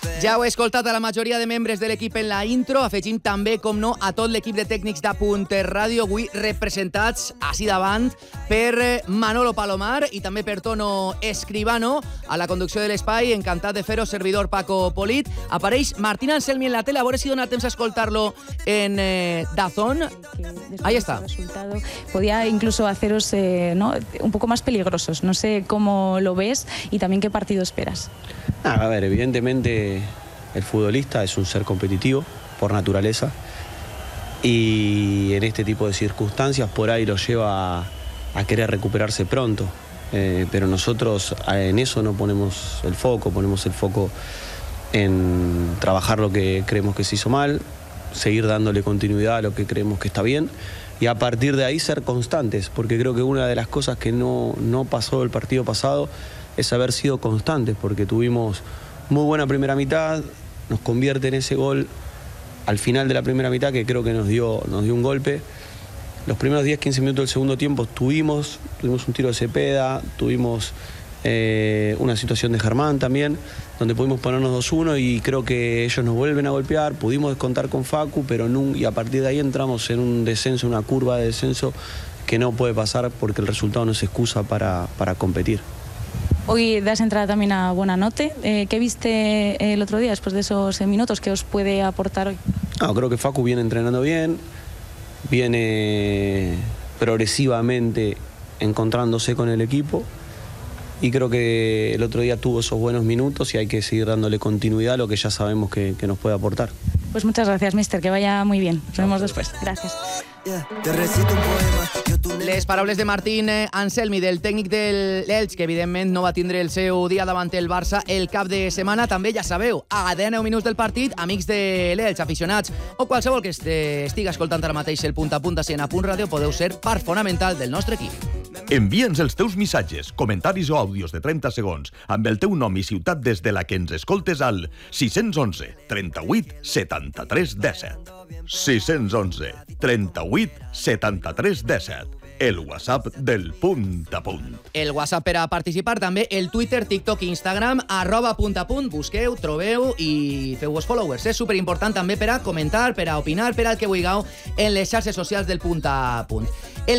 Ja heu escoltat a la majoria de membres de l'equip en la intro. Afegim també, com no, a tot l'equip de tècnics de Punt Ràdio, avui representats així davant per Manolo Palomar i també per Tono Escribano a la conducció de l'espai. Encantat de fer-ho, servidor Paco Polit. Apareix Martín Anselmi en la tele, a veure si dona temps a escoltar-lo en DAZN. Ahí está. Podía incluso haceros un poco más peligrosos. No sé cómo lo ves y también qué partido esperas. A ver, evidentemente el futbolista es un ser competitivo por naturaleza y en este tipo de circunstancias por ahí lo lleva a querer recuperarse pronto, pero nosotros en eso no ponemos el foco en trabajar lo que creemos que se hizo mal, seguir dándole continuidad a lo que creemos que está bien y a partir de ahí ser constantes, porque creo que una de las cosas que no pasó el partido pasado es haber sido constantes, porque tuvimos muy buena primera mitad, nos convierte en ese gol al final de la primera mitad que creo que nos dio un golpe. Los primeros 10-15 minutos del segundo tiempo tuvimos un tiro de Cepeda, tuvimos una situación de Germán también, donde pudimos ponernos 2-1 y creo que ellos nos vuelven a golpear, pudimos descontar con Facu, pero y a partir de ahí entramos en un descenso, una curva de descenso que no puede pasar porque el resultado no es excusa para competir. Hoy das entrada también a Buonanotte. ¿Qué viste el otro día después de esos minutos? ¿Qué os puede aportar hoy? Creo que Facu viene entrenando bien, viene progresivamente encontrándose con el equipo y creo que el otro día tuvo esos buenos minutos y hay que seguir dándole continuidad a lo que ya sabemos que nos puede aportar. Pues muchas gracias, mister, que vaya muy bien. Nos vemos después. Gracias. Les paraules de Martín Anselmi, del tècnic de l'Elx, que evidentment no va tindre el seu dia davant el Barça el cap de setmana. També, ja sabeu, a 19 minuts del partit, amics de l'Elx, aficionats o qualsevol que estiga escoltant ara mateix el Punt a Punt a Punt Ràdio, podeu ser part fonamental del nostre equip. Envia'ns els teus missatges, comentaris o àudios de 30 segons amb el teu nom i ciutat des de la que ens escoltes al 611 38 73 17. 611 38 73 17. El WhatsApp del Punt a Punt. El WhatsApp per a participar, també el Twitter, TikTok i Instagram, @puntapunt. Busqueu, trobeu i feu-vos followers. És superimportant també per a comentar, per a opinar, per al que vulgueu en les xarxes socials del Punt a Punt.